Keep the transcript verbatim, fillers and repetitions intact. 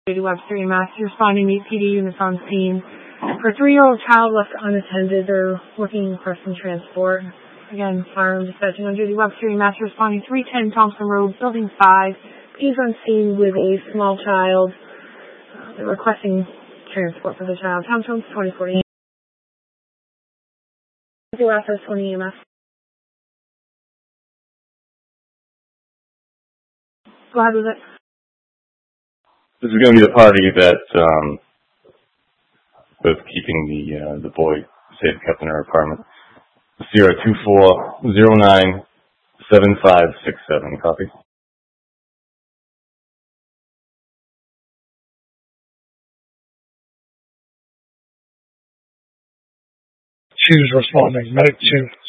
Webster E M S, responding to P D units on scene. For a three-year-old child left unattended, they're looking for some transport. Again, firearm dispatching on duty. Webster E M S, responding three ten Thompson Road, Building five. He's on scene with a small child. Uh, they're requesting transport for the child. Thompson twenty forty. Access twenty E M S. Go ahead with it. This is going to be the party that um, was keeping the uh, the boy safe kept in her apartment. Sierra two four zero nine seven five six seven. Copy. She was responding. Medic two.